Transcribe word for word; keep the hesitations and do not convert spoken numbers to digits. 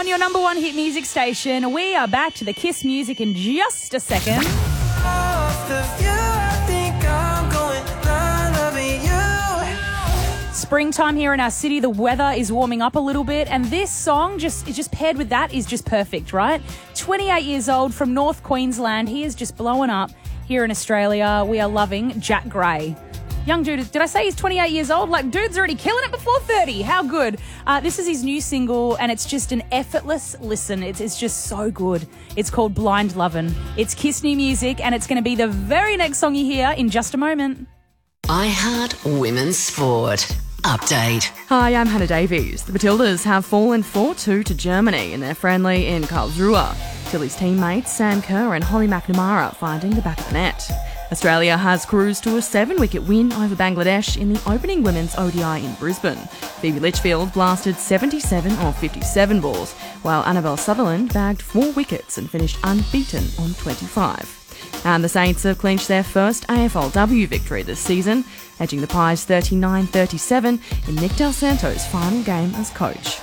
your number one hit music station. We are back to the Kiss music in just a second. Springtime here in our city. The weather is warming up a little bit, and this song just is just paired with that is just perfect, right? twenty-eight years old from North Queensland. He is just blowing up here in Australia. We are loving Jack Gray. Young dude, did I say he's twenty-eight years old? Like, dude's already killing it before thirty. How good. Uh, this is his new single, and it's just an effortless listen. It's, it's just so good. It's called Blind Lovin'. It's Kiss New Music, and it's going to be the very next song you hear in just a moment. iHeart Women's Sport. Update. Hi, I'm Hannah Davies. The Matildas have fallen four two to Germany in their friendly in Karlsruhe. Tilly's teammates Sam Kerr and Holly McNamara finding the back of the net. Australia has cruised to a seven-wicket win over Bangladesh in the opening women's O D I in Brisbane. Phoebe Litchfield blasted seventy-seven off fifty-seven balls, while Annabelle Sutherland bagged four wickets and finished unbeaten on twenty-five. And the Saints have clinched their first A F L W victory this season, edging the Pies thirty-nine thirty-seven in Nick Del Santo's final game as coach.